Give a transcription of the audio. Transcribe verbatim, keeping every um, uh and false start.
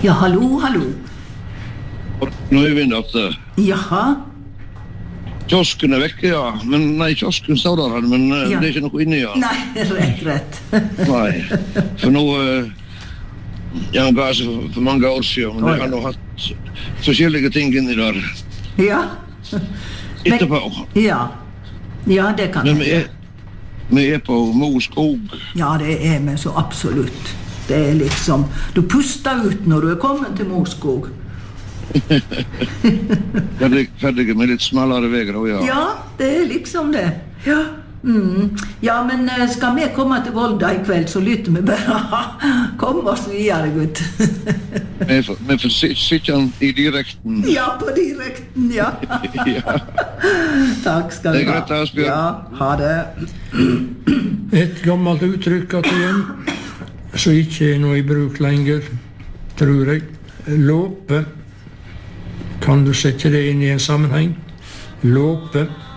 Ja, hallo, hallo. Nå er vi at uh, Jaha. kiosken er vekke, ja. Men nei, kiosken står der, men uh, Ja. det er ikke noe inni, ja. Nei, rett, rett. Nei, for nå... Uh, ja, han ga seg for, for mange år siden, men Å, jeg har ja. nå hatt forskjellige ting inni der Ja. etterpå. Ja. Ja, det kan Men vi jeg. er, vi er på Mo skog. Ja, det er vi så absolutt. Det er liksom... Du puster ut når du er kommet til Moskog. Ferdig, ferdig med litt smalere veger, og ja. Ja, det er liksom det. Ja. Mm. Ja, men eh, skal vi komme til Volda i kveld, så lytter vi bare. Kom oss videre, gutt. Vi får, vi får si- sitte han i direkten. Ja, på direkten, ja. Ja. Takk skal Det er du ha. greit, Asbjørn. Ja, ha det. Et gammelt uttrykk at igjen, som ikke er noe i bruk lenger, tror jeg. Låpe. Kan du sette det inn i en sammenheng? Låpe.